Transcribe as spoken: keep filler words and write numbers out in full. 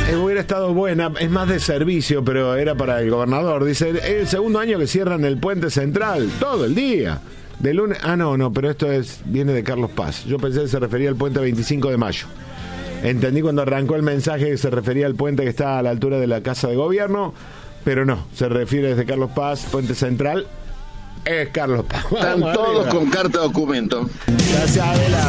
Eh, hubiera estado buena, es más de servicio, pero era para el gobernador. Dice, es el segundo año que cierran el puente central, todo el día. De lunes, ah no, no, pero esto es viene de Carlos Paz. Yo pensé que se refería al puente veinticinco de mayo. Entendí cuando arrancó el mensaje que se refería al puente que está a la altura de la Casa de Gobierno, pero no, se refiere desde Carlos Paz, puente central, es Carlos Paz. Están Vamos todos arriba. con carta documento. Gracias, Adela.